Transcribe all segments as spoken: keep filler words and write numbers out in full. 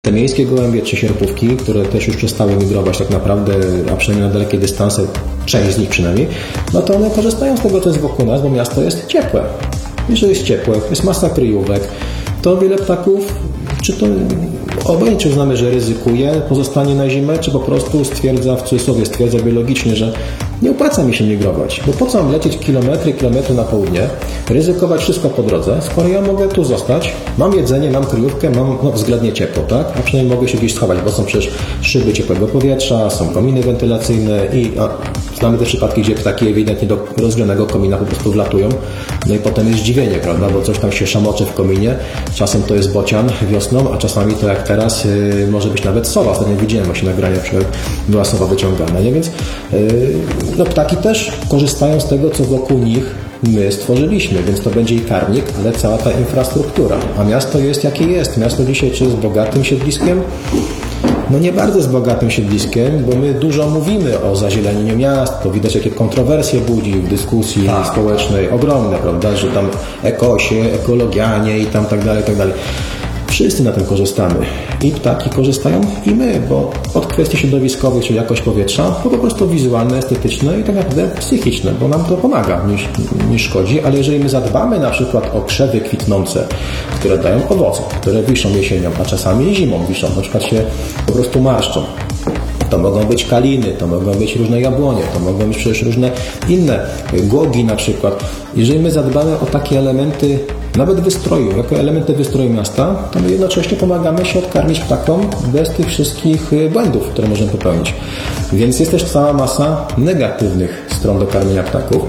Te miejskie gołębie czy sierpówki, które też już przestały migrować tak naprawdę, a przynajmniej na dalekie dystanse, część z nich przynajmniej, no to one korzystają z tego, co jest wokół nas, bo miasto jest ciepłe. Jeżeli jest ciepłe, jest masa kryjówek, to wiele ptaków, czy to obojętnie uznamy, że ryzykuje pozostanie na zimę, czy po prostu stwierdza, w cudzysłowie stwierdza biologicznie, że nie opłaca mi się migrować, bo po co mam lecieć kilometry, kilometry na południe, ryzykować wszystko po drodze, skoro ja mogę tu zostać, mam jedzenie, mam kryjówkę, mam no, względnie ciepło, tak? A przynajmniej mogę się gdzieś schować, bo są przecież szyby ciepłego powietrza, są kominy wentylacyjne i a, znamy te przypadki, gdzie ptaki ewidentnie do rozgrzanego komina po prostu wlatują, no i potem jest zdziwienie, prawda, bo coś tam się szamocze w kominie, czasem to jest bocian wiosną, a czasami to jak teraz yy, może być nawet sowa, ostatnio widziałem właśnie nagrania, że była sowa wyciągana, nie? Więc yy, no ptaki też korzystają z tego, co wokół nich my stworzyliśmy, więc to będzie i karmnik, ale cała ta infrastruktura. A miasto jest jakie jest. Miasto dzisiaj czy jest bogatym siedliskiem? No nie bardzo jest bogatym siedliskiem, bo my dużo mówimy o zazielenieniu miast, to widać jakie kontrowersje budzi w dyskusji tak. społecznej, ogromne, prawda, że tam ekosie, ekologianie i tam tak dalej, tak dalej. Wszyscy na tym korzystamy. I ptaki korzystają i my, bo od kwestii środowiskowych, czyli jakość powietrza, to po prostu wizualne, estetyczne i tak naprawdę psychiczne, bo nam to pomaga niż, niż szkodzi, ale jeżeli my zadbamy na przykład o krzewy kwitnące, które dają owoce, które wiszą jesienią, a czasami zimą wiszą, na przykład się po prostu marszczą, to mogą być kaliny, to mogą być różne jabłonie, to mogą być przecież różne inne głogi na przykład. Jeżeli my zadbamy o takie elementy, nawet wystroju, jako elementy wystroju miasta, to my jednocześnie pomagamy się odkarmić ptakom bez tych wszystkich błędów, które możemy popełnić. Więc jest też cała masa negatywnych stron do karmienia ptaków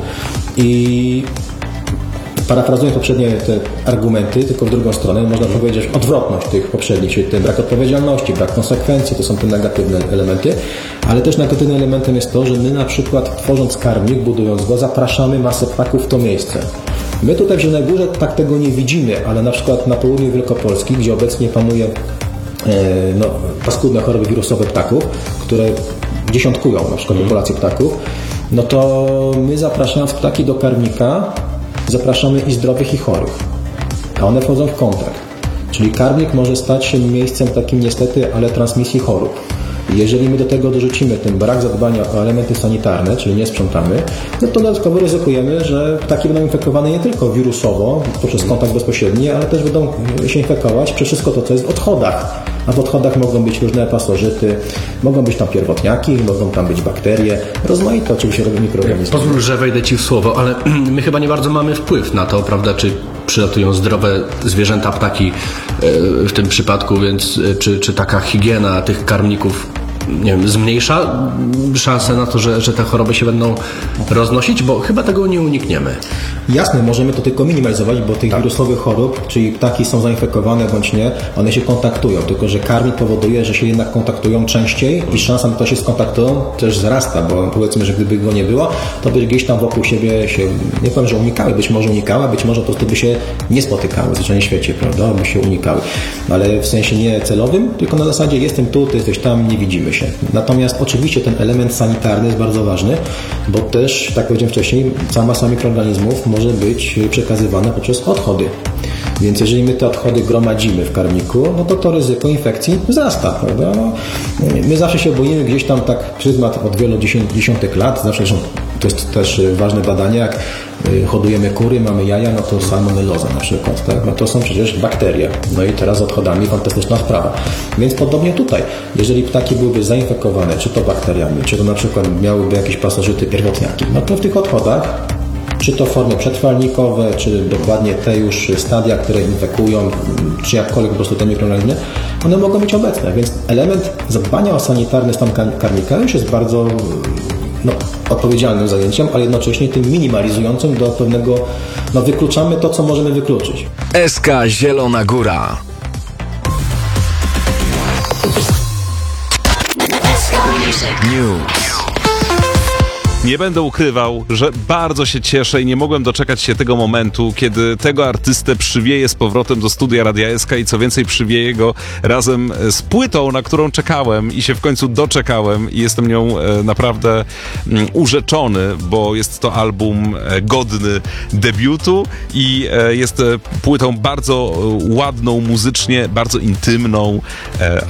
i parafrazując poprzednie te argumenty, tylko w drugą stronę, można powiedzieć odwrotność tych poprzednich, czyli ten brak odpowiedzialności, brak konsekwencji, to są te negatywne elementy, ale też negatywnym elementem jest to, że my na przykład tworząc karmnik, budując go, zapraszamy masę ptaków w to miejsce. My tutaj w Zielonej Górze tak tego nie widzimy, ale na przykład na południu Wielkopolski, gdzie obecnie panuje e, no, paskudne choroby wirusowe ptaków, które dziesiątkują na przykład populację ptaków, no to my zapraszając ptaki do karmnika, zapraszamy i zdrowych, i chorych, a one wchodzą w kontakt. Czyli karmnik może stać się miejscem takim niestety, ale transmisji chorób. Jeżeli my do tego dorzucimy ten brak zadbania o elementy sanitarne, czyli nie sprzątamy, no to dodatkowo ryzykujemy, że ptaki będą infekowane nie tylko wirusowo, poprzez kontakt bezpośredni, ale też będą się infekować przez wszystko to, co jest w odchodach. A w odchodach mogą być różne pasożyty, mogą być tam pierwotniaki, mogą tam być bakterie, rozmaite oczywiście mikroorganizmy. Pozwól, że wejdę Ci w słowo, ale my chyba nie bardzo mamy wpływ na to, prawda, czy przylatują zdrowe zwierzęta, ptaki w tym przypadku, więc czy, czy taka higiena tych karmników, nie wiem, zmniejsza szansę na to, że, że te choroby się będą roznosić, bo chyba tego nie unikniemy. Jasne, możemy to tylko minimalizować, bo tych tak. wirusowych chorób, czyli ptaki są zainfekowane bądź nie, one się kontaktują, tylko że karmnik powoduje, że się jednak kontaktują częściej i szansa na to, że się skontaktują też wzrasta, bo powiedzmy, że gdyby go nie było, to by gdzieś tam wokół siebie się, nie powiem, że unikały, być może unikały, być może po prostu by się nie spotykały w zwyczajnym świecie, prawda, by się unikały, ale w sensie nie celowym, tylko na zasadzie jestem tu, ty jesteś tam, nie widzimy się. Natomiast oczywiście ten element sanitarny jest bardzo ważny, bo też, tak jak powiedziałem wcześniej, cała masa mikroorganizmów może być przekazywana poprzez odchody. Więc jeżeli my te odchody gromadzimy w karmniku, no to to ryzyko infekcji wzrasta, prawda? No, my zawsze się boimy gdzieś tam tak pryzmat od wielu dziesiątek lat, zawsze to jest też ważne badanie, jak hodujemy kury, mamy jaja, no to salmonelloza na przykład, tak? No to są przecież bakterie. No i teraz z odchodami fantastyczna sprawa. Więc podobnie tutaj, jeżeli ptaki byłyby zainfekowane, czy to bakteriami, czy to na przykład miałyby jakieś pasożyty pierwotniaki, no to w tych odchodach, czy to formy przetrwalnikowe, czy dokładnie te już stadia, które infekują, czy jakkolwiek po prostu te mikroorganizmy, one mogą być obecne. Więc element zadbania o sanitarny stan karmnika już jest bardzo no, odpowiedzialnym zajęciem, ale jednocześnie tym minimalizującym do pewnego, no wykluczamy to, co możemy wykluczyć. S K Zielona Góra. News. Nie będę ukrywał, że bardzo się cieszę i nie mogłem doczekać się tego momentu, kiedy tego artystę przywieję z powrotem do studia Radia S K i co więcej przywieję go razem z płytą, na którą czekałem i się w końcu doczekałem i jestem nią naprawdę urzeczony, bo jest to album godny debiutu i jest płytą bardzo ładną muzycznie, bardzo intymną,